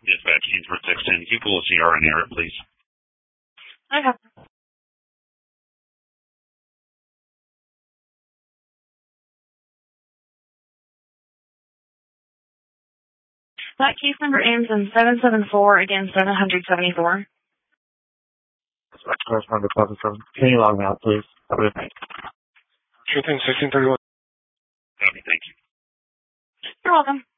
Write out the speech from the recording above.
Dispatch Ainsworth 610. Can you pull a CR and air it, please? Okay. That case number ends in 774, again 774. Dispatch correspondent 77. Can you log me out, please? Have a good night. Sure thing, 1631. Copy, thank you. You're welcome.